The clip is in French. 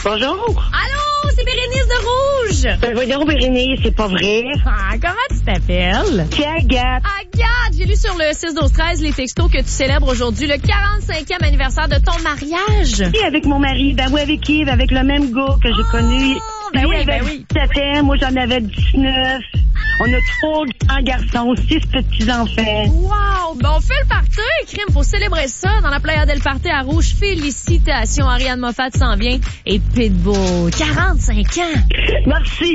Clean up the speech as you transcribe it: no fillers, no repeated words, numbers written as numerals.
Bonjour. Allô, c'est Bérénice de Rouge. Ben voyons, Bérénice, c'est pas vrai. Ah, comment tu t'appelles? C'est Agathe. Agathe, j'ai lu sur le 6-12-13 les textos que tu célèbres aujourd'hui le 45e anniversaire de ton mariage. Et avec mon mari, ben oui, avec Yves, avec le même gars que j'ai connu. Ben Lui, oui, il ben avait oui. 17 ans, moi j'en avais 19. On a 3 grands garçons, 6 petits-enfants. Wow! Ben, on fait le party, crime, faut célébrer ça dans la Playa del Party à Rouge. Félicitations, Ariane Moffat s'en vient. Et Pitbull, 45 ans. Merci.